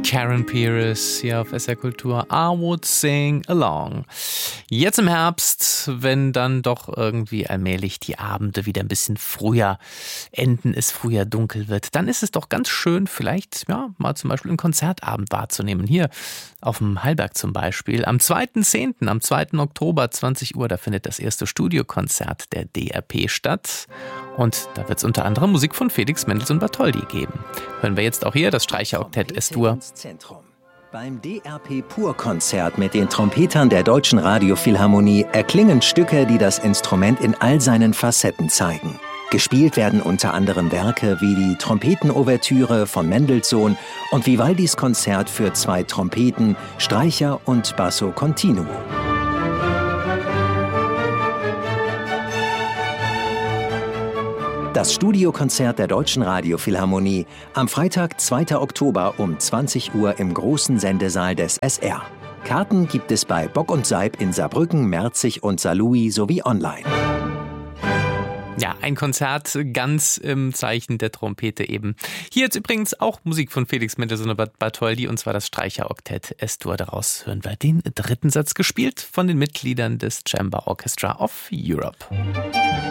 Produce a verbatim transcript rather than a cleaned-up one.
Karen Pierce hier auf S R Kultur. I would sing along. Jetzt im Herbst, wenn dann doch irgendwie allmählich die Abende wieder ein bisschen früher enden, es früher dunkel wird, dann ist es doch ganz schön, vielleicht ja mal zum Beispiel einen Konzertabend wahrzunehmen. Hier auf dem Hallberg zum Beispiel. Am zweiten zehnten, am zweiten Oktober, zwanzig Uhr, da findet das erste Studiokonzert der D R P statt. Und da wird es unter anderem Musik von Felix Mendelssohn Bartholdy geben. Hören wir jetzt auch hier das Streicheroktett S-Dur. Beim D R P Pur-Konzert mit den Trompetern der Deutschen Radiophilharmonie erklingen Stücke, die das Instrument in all seinen Facetten zeigen. Gespielt werden unter anderem Werke wie die Trompeten-Ouvertüre von Mendelssohn und Vivaldis Konzert für zwei Trompeten, Streicher und Basso Continuo. Das Studiokonzert der Deutschen Radiophilharmonie am Freitag, zweiten Oktober um zwanzig Uhr im großen Sendesaal des S R. Karten gibt es bei Bock und Seib in Saarbrücken, Merzig und Saarlouis sowie online. Ja, ein Konzert ganz im Zeichen der Trompete eben. Hier jetzt übrigens auch Musik von Felix Mendelssohn Bartholdy, und zwar das Streicheroktett S-Dur. Daraus hören wir den dritten Satz, gespielt von den Mitgliedern des Chamber Orchestra of Europe.